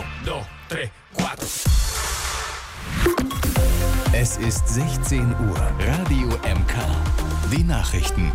2, 3, 4. Es ist 16 Uhr. Radio MK. Die Nachrichten.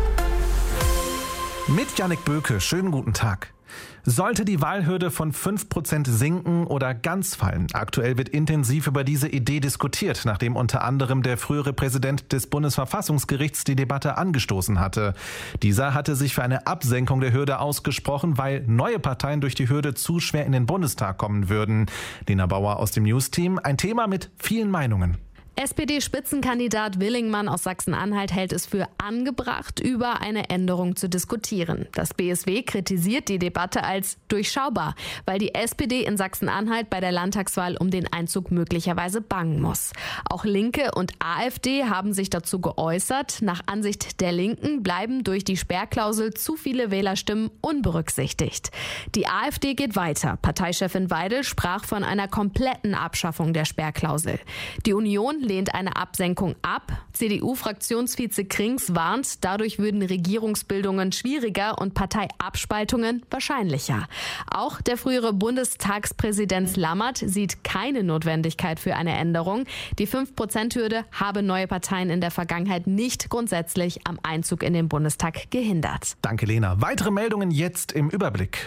Mit Jannik Böke, schönen guten Tag. Sollte die Wahlhürde von 5% sinken oder ganz fallen? Aktuell wird intensiv über diese Idee diskutiert, nachdem unter anderem der frühere Präsident des Bundesverfassungsgerichts die Debatte angestoßen hatte. Dieser hatte sich für eine Absenkung der Hürde ausgesprochen, weil neue Parteien durch die Hürde zu schwer in den Bundestag kommen würden. Lena Bauer aus dem News-Team, ein Thema mit vielen Meinungen. SPD-Spitzenkandidat Willingmann aus Sachsen-Anhalt hält es für angebracht, über eine Änderung zu diskutieren. Das BSW kritisiert die Debatte als durchschaubar, weil die SPD in Sachsen-Anhalt bei der Landtagswahl um den Einzug möglicherweise bangen muss. Auch Linke und AfD haben sich dazu geäußert. Nach Ansicht der Linken bleiben durch die Sperrklausel zu viele Wählerstimmen unberücksichtigt. Die AfD geht weiter. Parteichefin Weidel sprach von einer kompletten Abschaffung der Sperrklausel. Die Union lehnt eine Absenkung ab. CDU-Fraktionsvize Krings warnt, dadurch würden Regierungsbildungen schwieriger und Parteiabspaltungen wahrscheinlicher. Auch der frühere Bundestagspräsident Lammert sieht keine Notwendigkeit für eine Änderung. Die 5%-Hürde habe neue Parteien in der Vergangenheit nicht grundsätzlich am Einzug in den Bundestag gehindert. Danke, Lena. Weitere Meldungen jetzt im Überblick.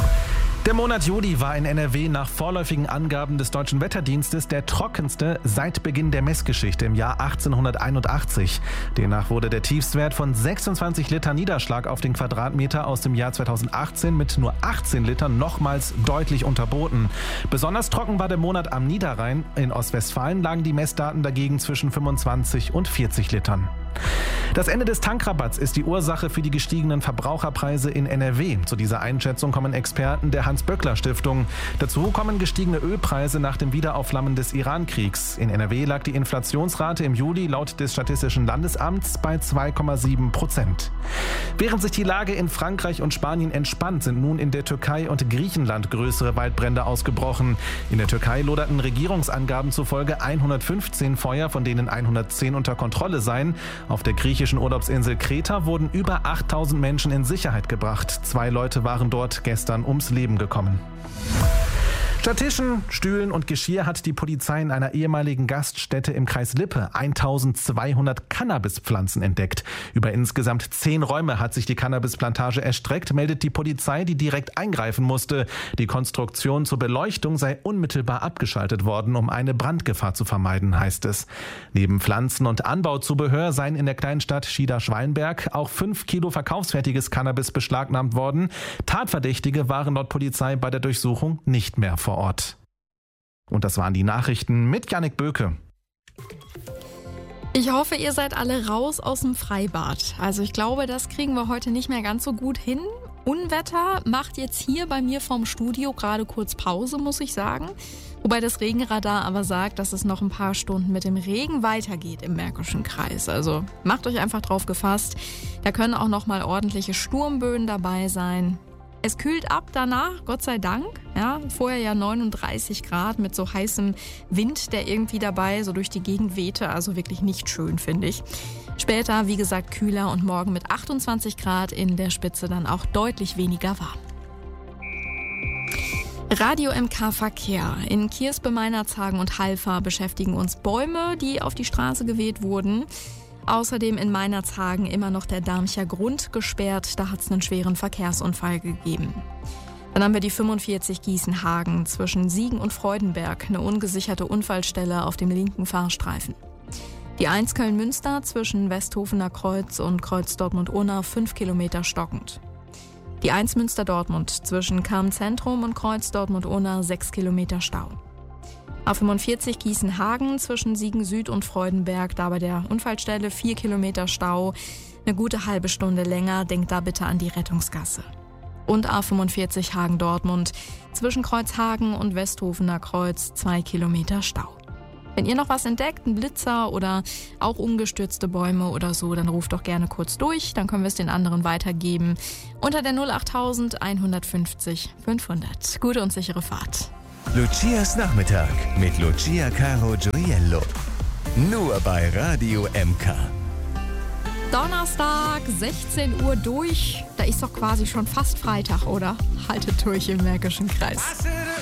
Der Monat Juli war in NRW nach vorläufigen Angaben des Deutschen Wetterdienstes der trockenste seit Beginn der Messgeschichte im Jahr 1881. Demnach wurde der Tiefstwert von 26 Liter Niederschlag auf den Quadratmeter aus dem Jahr 2018 mit nur 18 Litern nochmals deutlich unterboten. Besonders trocken war der Monat am Niederrhein. In Ostwestfalen lagen die Messdaten dagegen zwischen 25 und 40 Litern. Das Ende des Tankrabatts ist die Ursache für die gestiegenen Verbraucherpreise in NRW. Zu dieser Einschätzung kommen Experten der Hans-Böckler-Stiftung. Dazu kommen gestiegene Ölpreise nach dem Wiederauflammen des Iran-Kriegs. In NRW lag die Inflationsrate im Juli laut des Statistischen Landesamts bei 2,7%. Während sich die Lage in Frankreich und Spanien entspannt, sind nun in der Türkei und Griechenland größere Waldbrände ausgebrochen. In der Türkei loderten Regierungsangaben zufolge 115 Feuer, von denen 110 unter Kontrolle seien. Auf der griechischen Urlaubsinsel Kreta wurden über 8000 Menschen in Sicherheit gebracht. 2 Leute waren dort gestern ums Leben gekommen. Statt Tischen, Stühlen und Geschirr hat die Polizei in einer ehemaligen Gaststätte im Kreis Lippe 1200 Cannabispflanzen entdeckt. Über insgesamt 10 Räume hat sich die Cannabisplantage erstreckt, meldet die Polizei, die direkt eingreifen musste. Die Konstruktion zur Beleuchtung sei unmittelbar abgeschaltet worden, um eine Brandgefahr zu vermeiden, heißt es. Neben Pflanzen- und Anbauzubehör seien in der Kleinstadt Schieder-Schwallenberg auch 5 Kilo verkaufsfertiges Cannabis beschlagnahmt worden. Tatverdächtige waren laut Polizei bei der Durchsuchung nicht mehr vor Ort. Und das waren die Nachrichten mit Jannik Böke. Ich hoffe, ihr seid alle raus aus dem Freibad. Also ich glaube, das kriegen wir heute nicht mehr ganz so gut hin. Unwetter macht jetzt hier bei mir vom Studio gerade kurz Pause, muss ich sagen. Wobei das Regenradar aber sagt, dass es noch ein paar Stunden mit dem Regen weitergeht im Märkischen Kreis. Also macht euch einfach drauf gefasst. Da können auch noch mal ordentliche Sturmböen dabei sein. Es kühlt ab danach, Gott sei Dank. Ja, vorher ja 39 Grad mit so heißem Wind, der irgendwie dabei so durch die Gegend wehte. Also wirklich nicht schön, finde ich. Später, wie gesagt, kühler und morgen mit 28 Grad in der Spitze dann auch deutlich weniger warm. Radio MK Verkehr. In Kierspe, Meinerzhagen und Halver beschäftigen uns Bäume, die auf die Straße geweht wurden. Außerdem in Meinerzhagen immer noch der Darmcher Grund gesperrt. Da hat es einen schweren Verkehrsunfall gegeben. Dann haben wir die 45 Gießenhagen zwischen Siegen und Freudenberg. Eine ungesicherte Unfallstelle auf dem linken Fahrstreifen. Die 1 Köln-Münster zwischen Westhofener Kreuz und Kreuz Dortmund-Unna 5 Kilometer stockend. Die 1 Münster-Dortmund zwischen Cham-Zentrum und Kreuz Dortmund-Unna 6 Kilometer Stau. A45 Gießenhagen zwischen Siegen Süd und Freudenberg, da bei der Unfallstelle 4 Kilometer Stau, eine gute halbe Stunde länger, denkt da bitte an die Rettungsgasse. Und A45 Hagen-Dortmund zwischen Kreuzhagen und Westhofener Kreuz 2 Kilometer Stau. Wenn ihr noch was entdeckt, einen Blitzer oder auch umgestürzte Bäume oder so, dann ruft doch gerne kurz durch, dann können wir es den anderen weitergeben. Unter der 08000 150 500. Gute und sichere Fahrt. Lucias Nachmittag mit Lucia Caro Gioiello. Nur bei Radio MK. Donnerstag, 16 Uhr durch. Da ist doch quasi schon fast Freitag, oder? Haltet durch im Märkischen Kreis.